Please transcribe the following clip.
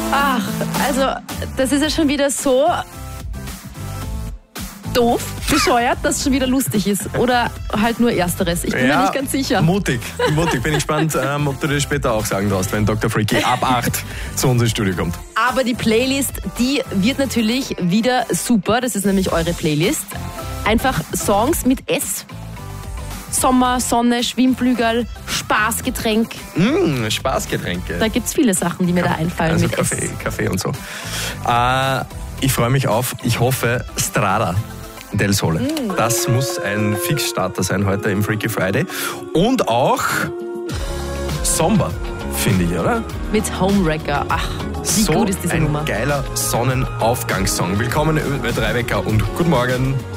Ach, also das ist ja schon wieder so doof, bescheuert, dass es schon wieder lustig ist. Oder halt nur Ersteres. Ich bin mir nicht ganz sicher. Mutig. Bin gespannt, ob du das später auch sagen darfst, wenn Dr. Freaky ab 8 zu uns ins Studio kommt. Aber die Playlist, die wird natürlich wieder super. Das ist nämlich eure Playlist. Einfach Songs mit S. Sommer, Sonne, Schwimmflügel, Spaßgetränk. Spaßgetränke. Da gibt's viele Sachen, die mir da einfallen Also mit Kaffee und so. Ich freue mich auf, ich hoffe, Strada del Sole. Das muss ein Fixstarter sein heute im Freaky Friday. Und auch Somber, finde ich, oder? Mit Homewrecker. Ach, wie So gut ist diese ein Nummer. geiler Sonnenaufgangssong. Willkommen bei 3 Wecker und guten Morgen.